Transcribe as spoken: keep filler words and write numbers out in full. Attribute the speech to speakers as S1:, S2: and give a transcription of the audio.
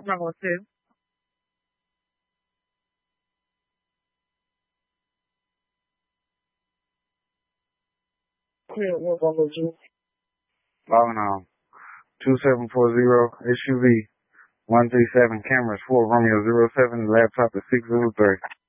S1: Bravo two. Clear one Bravo two.
S2: Logging on. two seven four zero S U V one three seven cameras four Romeo zero seven laptop is six zero three.